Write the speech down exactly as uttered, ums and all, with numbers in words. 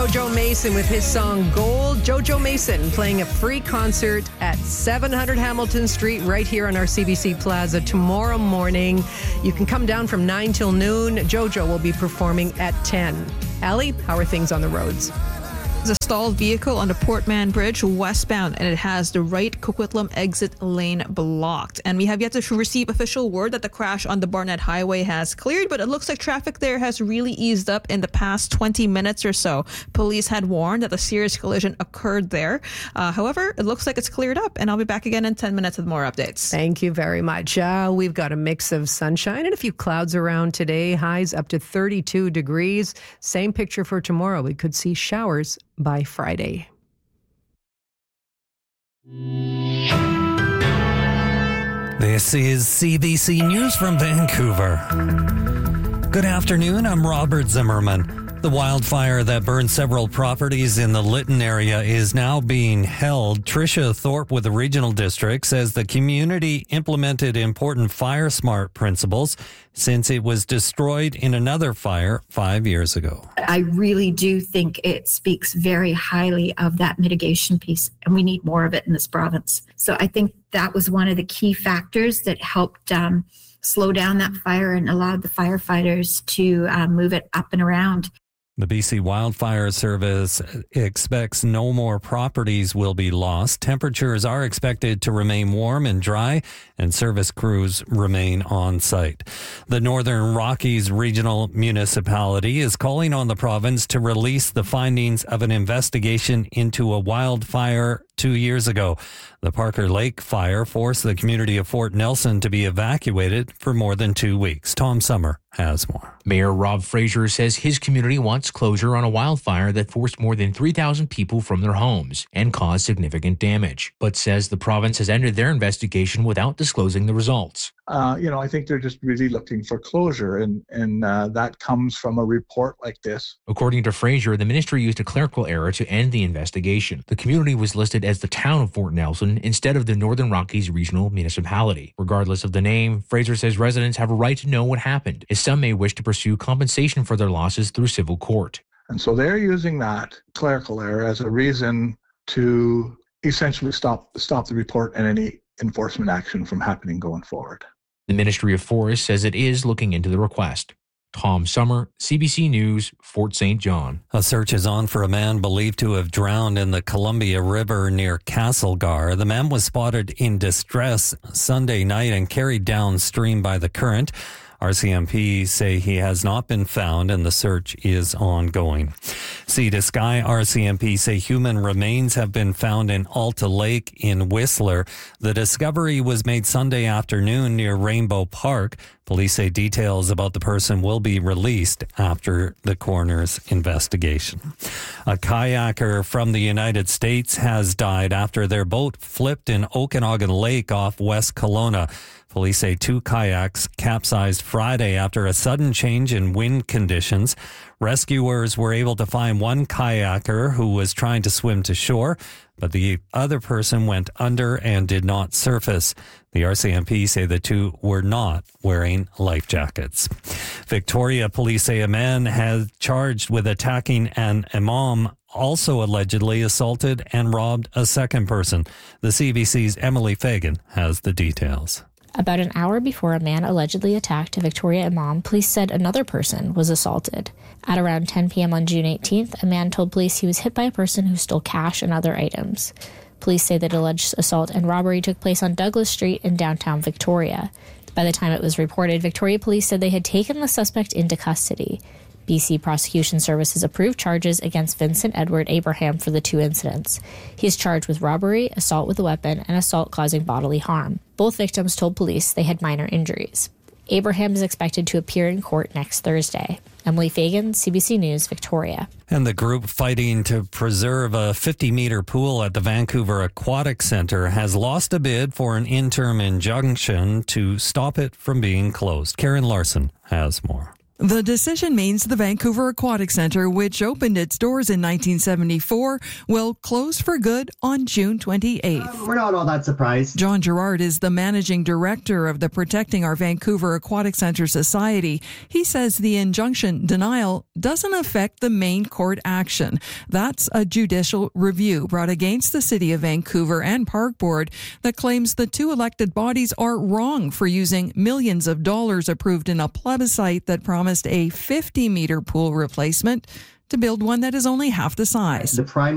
Jojo Mason with his song Gold. Jojo Mason playing a free concert at seven hundred Hamilton Street right here on our C B C Plaza tomorrow morning. You can come down from nine till noon. Jojo will be performing at ten. Allie, how are things on the roads? There's a stalled vehicle on the Portman Bridge westbound, and it has the right Coquitlam exit lane blocked. And we have yet to receive official word that the crash on the Barnett Highway has cleared, but it looks like traffic there has really eased up in the past twenty minutes or so. Police had warned that a serious collision occurred there. Uh, however, it looks like it's cleared up, and I'll be back again in ten minutes with more updates. Thank you very much. Uh, we've got a mix of sunshine and a few clouds around today. Highs up to thirty-two degrees. Same picture for tomorrow. We could see showers by Friday. This is C B C News from Vancouver. Good afternoon, I'm Robert Zimmerman. The wildfire that burned several properties in the Lytton area is now being held. Tricia Thorpe with the Regional District says the community implemented important fire smart principles since it was destroyed in another fire five years ago. I really do think it speaks very highly of that mitigation piece, and we need more of it in this province. So I think that was one of the key factors that helped um, slow down that fire and allowed the firefighters to uh, move it up and around. The B C Wildfire Service expects no more properties will be lost. Temperatures are expected to remain warm and dry, and service crews remain on site. The Northern Rockies Regional Municipality is calling on the province to release the findings of an investigation into a wildfire two years ago. The Parker Lake fire forced the community of Fort Nelson to be evacuated for more than two weeks. Tom Summer has more. Mayor Rob Fraser says his community wants closure on a wildfire that forced more than three thousand people from their homes and caused significant damage, but says the province has ended their investigation without disclosing the results. Uh, you know, I think they're just really looking for closure, and, and uh, that comes from a report like this. According to Fraser, the ministry used a clerical error to end the investigation. The community was listed as the town of Fort Nelson instead of the Northern Rockies Regional Municipality. Regardless of the name, Fraser says residents have a right to know what happened, as some may wish to pursue compensation for their losses through civil court. And so they're using that clerical error as a reason to essentially stop stop the report and any enforcement action from happening going forward. The Ministry of Forests says it is looking into the request. Tom Summer, C B C News, Fort Saint John. A search is on for a man believed to have drowned in the Columbia River near Castlegar. The man was spotted in distress Sunday night and carried downstream by the current. R C M P say he has not been found and the search is ongoing. Sea to Sky R C M P say human remains have been found in Alta Lake in Whistler. The discovery was made Sunday afternoon near Rainbow Park. Police say details about the person will be released after the coroner's investigation. A kayaker from the United States has died after their boat flipped in Okanagan Lake off West Kelowna. Police say two kayaks capsized Friday after a sudden change in wind conditions. Rescuers were able to find one kayaker who was trying to swim to shore, but the other person went under and did not surface. The R C M P say the two were not wearing life jackets. Victoria police say a man has charged with attacking an imam also allegedly assaulted and robbed a second person. The C B C's Emily Fagan has the details. About an hour before a man allegedly attacked a Victoria imam, police said another person was assaulted. At around ten p.m. on June eighteenth, a man told police he was hit by a person who stole cash and other items. Police say that alleged assault and robbery took place on Douglas Street in downtown Victoria. By the time it was reported, Victoria police said they had taken the suspect into custody. B C Prosecution Services approved charges against Vincent Edward Abraham for the two incidents. He is charged with robbery, assault with a weapon, and assault causing bodily harm. Both victims told police they had minor injuries. Abraham is expected to appear in court next Thursday. Emily Fagan, C B C News, Victoria. And the group fighting to preserve a fifty-meter pool at the Vancouver Aquatic Centre has lost a bid for an interim injunction to stop it from being closed. Karen Larson has more. The decision means the Vancouver Aquatic Centre, which opened its doors in nineteen seventy-four, will close for good on June twenty-eighth. Um, we're not all that surprised. John Gerard is the managing director of the Protecting Our Vancouver Aquatic Centre Society. He says the injunction denial doesn't affect the main court action. That's a judicial review brought against the City of Vancouver and Park Board that claims the two elected bodies are wrong for using millions of dollars approved in a plebiscite that promised a fifty meter pool replacement to build one that is only half the size. The primary